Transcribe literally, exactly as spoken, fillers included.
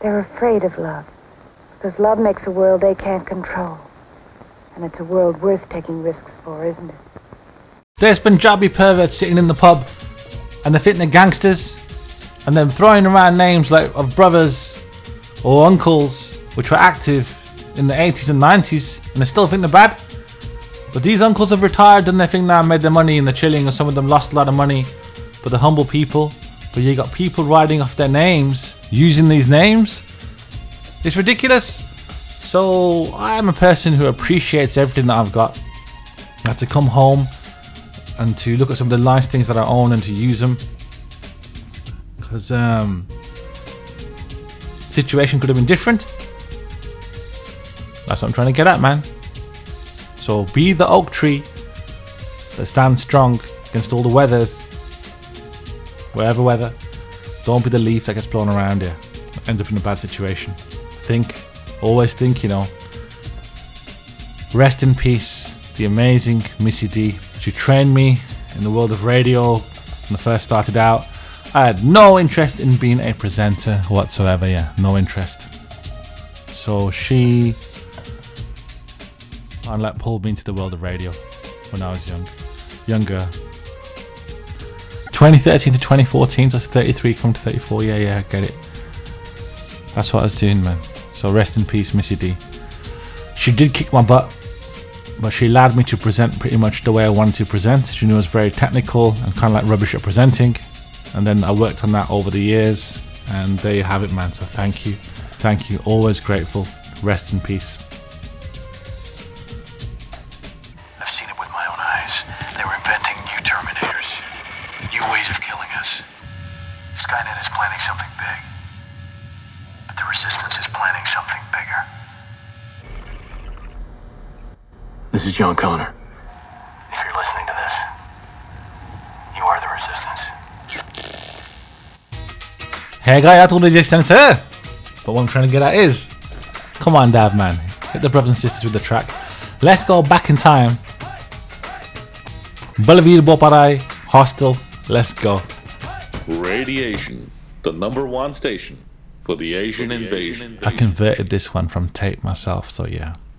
They're afraid of love, because love makes a world they can't control. And it's a world worth taking risks for, isn't it? There's Punjabi perverts sitting in the pub, and they think they're gangsters, and then throwing around names like of brothers or uncles, which were active in the eighties and nineties, and they still think they're bad. But these uncles have retired and they think now made their money and they're chilling, and some of them lost a lot of money, but they're humble people. But you got people writing off their names, using these names. It's ridiculous. So I'm a person who appreciates everything that I've got. I had to come home and to look at some of the nice things that I own and to use them. Because um, situation could have been different. That's what I'm trying to get at, man. So be the oak tree that stands strong against all the weathers. Whatever weather. Don't be the leaf that gets blown around you. End up in a bad situation. Think. Always think, you know. Rest in peace, the amazing Missy D. She trained me in the world of radio when I first started out. I had no interest in being a presenter whatsoever, yeah, no interest. So she and like pulled me into the world of radio when I was young, younger. twenty thirteen to twenty fourteen, so that's thirty-three coming to thirty-four, yeah, yeah, I get it. That's what I was doing, man. So rest in peace, Missy D. She did kick my butt, but she allowed me to present pretty much the way I wanted to present. She knew I was very technical and kind of like rubbish at presenting. And then I worked on that over the years, and there you have it, man. So thank you. Thank you. Always grateful. Rest in peace. I've seen it with my own eyes. They were inventing new Terminators, new ways of killing us. Skynet is planning something big. But the Resistance is planning something bigger. This is John Connor. If you're listening to this, you are the Resistance. Hey guy, I told Resistance here. But what I'm trying to get at is, come on Dav, man. Hit the brothers and sisters with the track. Let's go back in time. Balavir Boparai, Hostel, let's go. Radiation, the number one station for the Asian, for the Asian invasion. I converted this one from tape myself, so yeah.